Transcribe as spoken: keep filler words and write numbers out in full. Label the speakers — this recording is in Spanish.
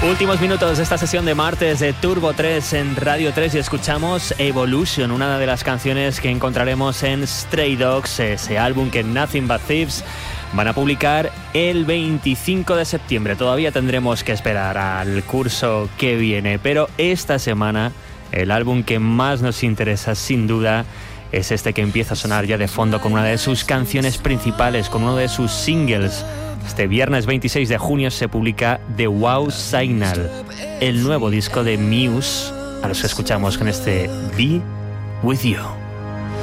Speaker 1: Últimos minutos de esta sesión de martes de Turbo tres en Radio tres y escuchamos Evolution, una de las canciones que encontraremos en Stray Dogs, ese álbum que Nothing But Thieves van a publicar el veinticinco de septiembre. Todavía tendremos que esperar al curso que viene, pero esta semana el álbum que más nos interesa sin duda es este que empieza a sonar ya de fondo con una de sus canciones principales, con uno de sus singles. Este viernes veintiséis de junio se publica The Wow Signal, el nuevo disco de Muse, a los que escuchamos con este Be With You.